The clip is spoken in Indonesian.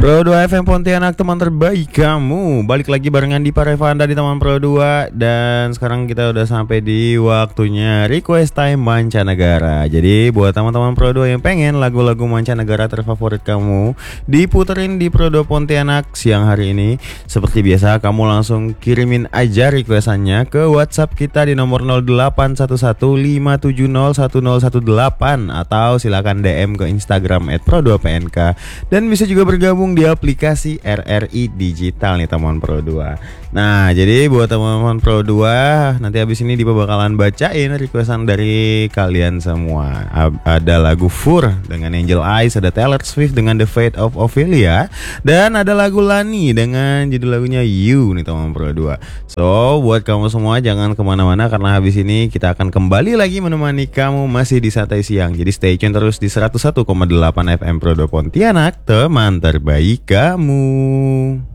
Pro 2 FM Pontianak, teman terbaik kamu. Balik lagi barengan di Parevanda di teman Pro 2. Dan sekarang kita udah sampai di waktunya request time mancanegara. Jadi buat teman-teman Pro 2 yang pengen lagu-lagu mancanegara terfavorit kamu diputerin di Pro 2 Pontianak siang hari ini, seperti biasa kamu langsung kirimin aja requestannya ke WhatsApp kita di nomor 081157010118 atau silakan DM ke Instagram @pro2pnk. Dan bisa juga bergabung di aplikasi RRI Digital nih teman Pro 2. Nah, jadi buat teman-teman Pro 2, nanti habis ini Dipa bakalan bacain requestan dari kalian semua. Ada lagu Fur dengan Angel Eyes, ada Taylor Swift dengan The Fate of Ophelia, dan ada lagu Lani dengan judul lagunya You nih teman Pro 2. So, buat kamu semua jangan kemana-mana karena habis ini kita akan kembali lagi menemani kamu masih di Santai Siang. Jadi stay tune terus di 101,8 FM Pro 2 Pontianak, teman terbaik kamu.